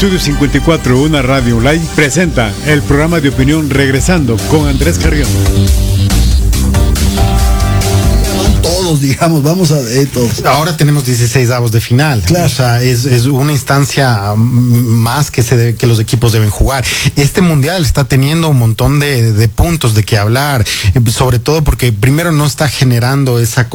Estudio 54, una radio online, presenta el programa de opinión Regresando con Andrés Carrión. Todos, digamos, vamos a todos. Ahora tenemos 16avos de final. Claro. O sea, es una instancia más que los equipos deben jugar. Este mundial está teniendo un montón de puntos de que hablar, sobre todo porque primero no está generando esa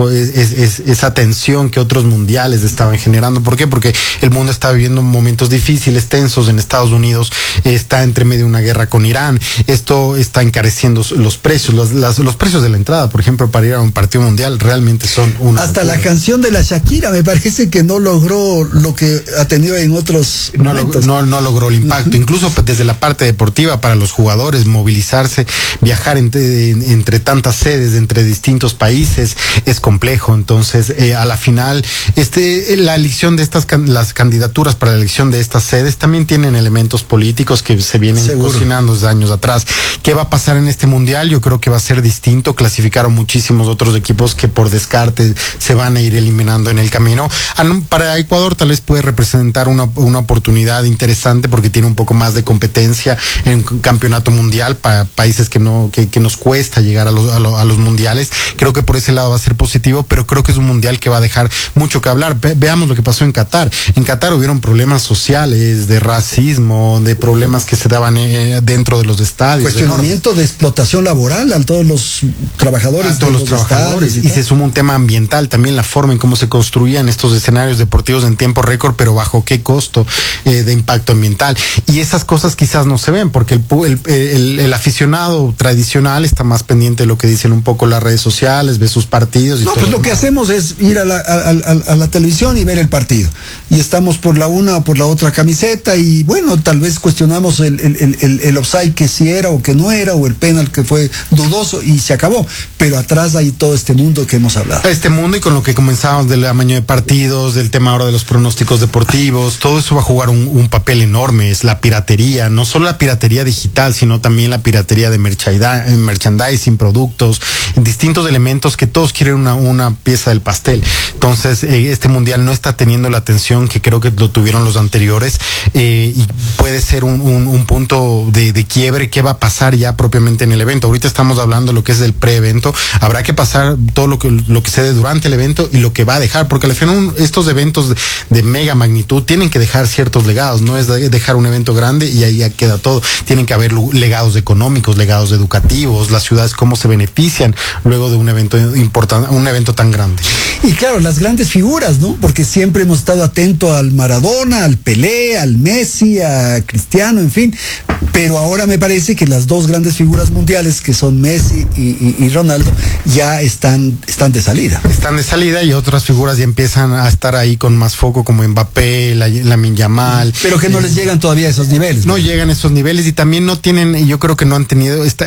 tensión que otros mundiales estaban generando. ¿Por qué? Porque el mundo está viviendo momentos difíciles, tensos. En Estados Unidos está entre medio de una guerra con Irán. Esto está encareciendo los precios, los precios de la entrada, por ejemplo, para ir a un partido mundial realmente son una hasta locura. La canción de la Shakira me parece que no logró lo que ha tenido en otros momentos. No logró el impacto. Incluso desde la parte deportiva, para los jugadores, movilizarse, viajar entre tantas sedes, entre distintos países, es complejo. Entonces, a la final, la elección de las candidaturas para la elección de estas sedes también tienen elementos políticos que se vienen cocinando desde años atrás. ¿Qué va a pasar en este mundial? Yo creo que va a ser distinto. Clasificaron muchísimos otros equipos que por descarte se van a ir eliminando en el camino. Para Ecuador tal vez puede representar una oportunidad interesante porque tiene un poco más de competencia en un campeonato mundial para países que nos cuesta llegar a los mundiales. Creo que por ese lado va a ser positivo, pero creo que es un mundial que va a dejar mucho que hablar. Veamos lo que pasó en Qatar. En Qatar hubieron problemas sociales, de racismo, de problemas que se daban dentro de los estadios. Cuestionamiento de explotación laboral a todos los trabajadores. A todos los trabajadores. Y se suma un tema ambiental, también la forma en cómo se construían estos escenarios deportivos en tiempo récord, pero bajo qué costo de impacto ambiental. Y esas cosas quizás no se ven, porque el aficionado tradicional está más pendiente de lo que dicen un poco las redes sociales, ve sus partidos. No, pues lo que hacemos es ir a la televisión y ver el partido. Y estamos por la una o por la otra camiseta y bueno, tal vez cuestionamos el offside que sí era o que no era, o el penal que fue dudoso y se acabó. Pero atrás hay todo este mundo que hemos hablado. Este mundo, y con lo que comenzábamos del tamaño de partidos, del tema ahora de los pronósticos deportivos, todo eso va a jugar un papel enorme. Es la piratería, no solo la piratería digital, sino también la piratería de merchandising, productos, distintos elementos que todos quieren una pieza del pastel. Entonces, este mundial no está teniendo la atención que creo que lo tuvieron los anteriores, y puede ser un punto de quiebre. ¿Qué va a pasar ya propiamente en el evento? Ahorita estamos hablando de lo que es del pre-evento. Habrá que pasar todo lo que se dé durante el evento y lo que va a dejar, porque al final estos eventos de mega magnitud tienen que dejar ciertos legados. No es dejar un evento grande y ahí ya queda todo. Tienen que haber legados económicos, legados educativos, las ciudades cómo se benefician luego de un evento importante, un evento tan grande. Y claro, las grandes figuras, ¿no? Porque siempre hemos estado atentos al Maradona, al Pelé, al Messi, a Cristiano, en fin. Pero ahora me parece que las dos grandes figuras mundiales, que son Messi y Ronaldo, ya están de salida. Están de salida y otras figuras ya empiezan a estar ahí con más foco, como Mbappé, Lamine Yamal. Pero que no les llegan todavía a esos niveles. No llegan a esos niveles y también no tienen, yo creo que no han tenido